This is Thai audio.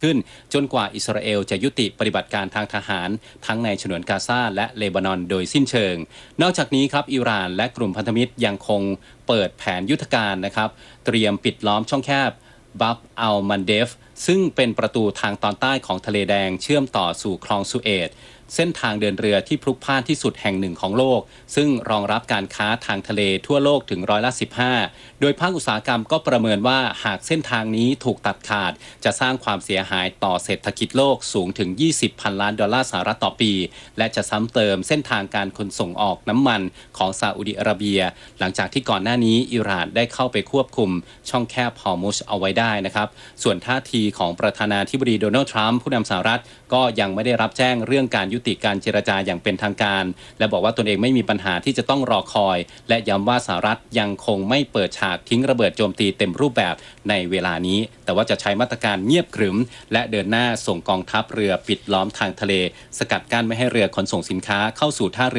ขึ้นจนกว่าอิสราเอลจะยุติปฏิบัติการทางทหารทั้งในฉนวนกาซาและเลบานอนโดยสิ้นเชิงนอกจากนี้ครับอิหร่านและกลุ่มพันธมิตรยังคงเปิดแผนยุทธการนะครับเตรียมปิดล้อมช่องแคบบับอัลมันเดฟซึ่งเป็นประตูทางตอนใต้ของทะเลแดงเชื่อมต่อสู่คลองสุเอตเส้นทางเดินเรือที่พลุกพล่านที่สุดแห่งหนึ่งของโลกซึ่งรองรับการค้าทางทะเลทั่วโลกถึง15%โดยภาคอุตสาหกรรมก็ประเมินว่าหากเส้นทางนี้ถูกตัดขาดจะสร้างความเสียหายต่อเศรษฐกิจโลกสูงถึง20 พันล้านดอลลาร์สหรัฐต่อปีและจะซ้ำเติมเส้นทางการขนส่งออกน้ำมันของซาอุดิอาระเบียหลังจากที่ก่อนหน้านี้อิหร่านได้เข้าไปควบคุมช่องแคบฮอร์มุซเอาไว้ได้นะครับส่วนท่าทีของประธานาธิบดีโดนัลด์ทรัมป์ผู้นำสหรัฐก็ยังไม่ได้รับแจ้งเรื่องการยุติการเจรจาอย่างเป็นทางการและบอกว่าตนเองไม่มีปัญหาที่จะต้องรอคอยและย้ำว่าสหรัฐยังคงไม่เปิดฉากทิ้งระเบิดโจมตีเต็มรูปแบบในเวลานี้แต่ว่าจะใช้มาตรการเงียบขรึมและเดินหน้าส่งกองทัพเรือปิดล้อมทางทะเลสกัดกั้นไม่ให้เรือขนส่งสินค้าเข้าสู่ท่าเรือ